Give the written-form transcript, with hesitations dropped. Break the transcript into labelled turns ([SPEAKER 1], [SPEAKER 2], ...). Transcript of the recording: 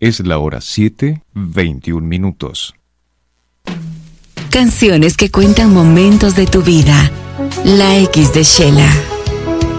[SPEAKER 1] Es la hora 7:21.
[SPEAKER 2] Canciones que cuentan momentos de tu vida. La X de Shela.